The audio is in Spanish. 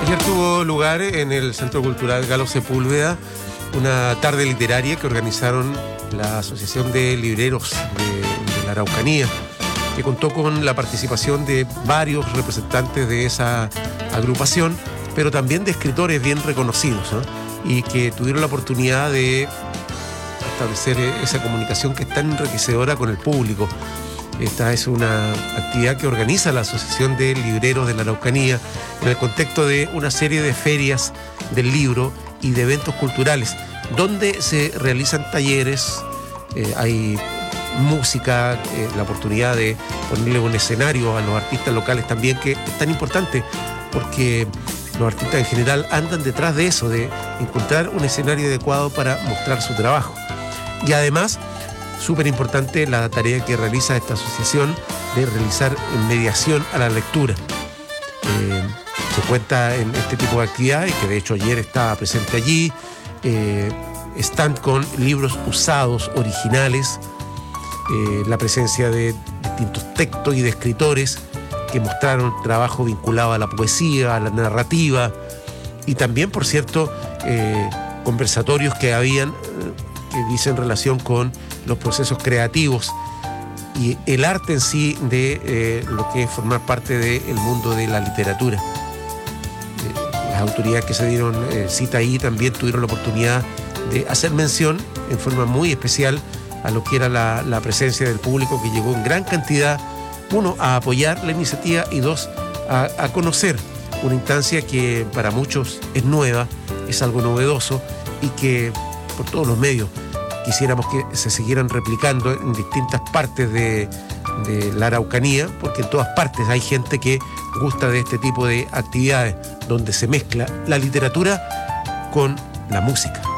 Ayer tuvo lugar en el Centro Cultural Galo Sepúlveda una tarde literaria que organizaron la Asociación de Libreros de la Araucanía, que contó con la participación de varios representantes de esa agrupación, pero también de escritores bien reconocidos, ¿no? Y que tuvieron la oportunidad de establecer esa comunicación que es tan enriquecedora con el público. Esta es una actividad que organiza la Asociación de Libreros de la Araucanía en el contexto de una serie de ferias del libro y de eventos culturales, donde se realizan talleres, hay música, la oportunidad de ponerle un escenario a los artistas locales también, que es tan importante porque los artistas en general andan detrás de eso, de encontrar un escenario adecuado para mostrar su trabajo. Y además, súper importante la tarea que realiza esta asociación de realizar mediación a la lectura. Se cuenta en este tipo de actividades, que de hecho ayer estaba presente allí, están con libros usados, originales, la presencia de distintos textos y de escritores que mostraron trabajo vinculado a la poesía, a la narrativa, y también, por cierto, conversatorios que habían, que dicen relación con los procesos creativos y el arte en sí de lo que es formar parte del mundo de la literatura. Las autoridades que se dieron cita ahí también tuvieron la oportunidad de hacer mención en forma muy especial a lo que era la presencia del público, que llegó en gran cantidad, uno, a apoyar la iniciativa, y dos, a conocer una instancia que para muchos es nueva, es algo novedoso, y que por todos los medios quisiéramos que se siguieran replicando en distintas partes de la Araucanía, porque en todas partes hay gente que gusta de este tipo de actividades donde se mezcla la literatura con la música.